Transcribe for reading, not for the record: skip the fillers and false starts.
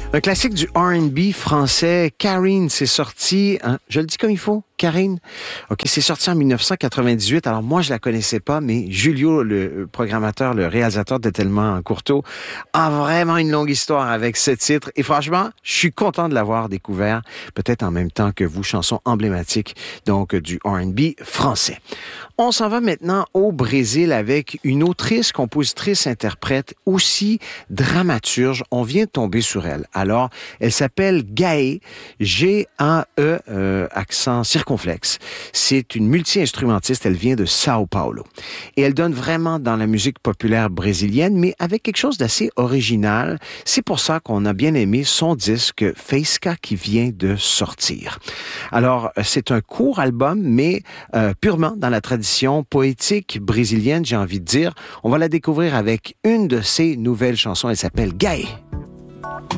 Un classique du R&B français, Karine, c'est sorti, hein, je le dis comme il faut, Karine? OK, c'est sorti en 1998. Alors moi, je la connaissais pas, mais Julio, le programmateur, le réalisateur de Tellement Courteau, a vraiment une longue histoire avec ce titre. Et franchement, je suis content de l'avoir découvert, peut-être en même temps que vous, chanson emblématique, donc du R&B français. On s'en va maintenant au Brésil avec une autrice, compositrice, interprète, aussi dramaturge. On vient de tomber sur elle. Alors, elle s'appelle Gaye, G-A-E, accent circonflexe. C'est une multi-instrumentiste. Elle vient de Sao Paulo. Et elle donne vraiment dans la musique populaire brésilienne, mais avec quelque chose d'assez original. C'est pour ça qu'on a bien aimé son disque Faísca qui vient de sortir. Alors, c'est un court album, mais purement dans la tradition poétique brésilienne, j'ai envie de dire. On va la découvrir avec une de ses nouvelles chansons. Elle s'appelle Gaye.